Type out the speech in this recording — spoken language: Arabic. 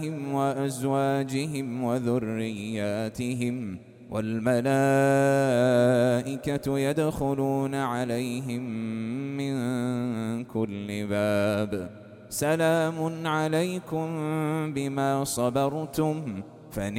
وأزواجهم وذرياتهم، والملائكة يدخلون عليهم من كل باب. سلام عليكم بما صبرتم، فنعم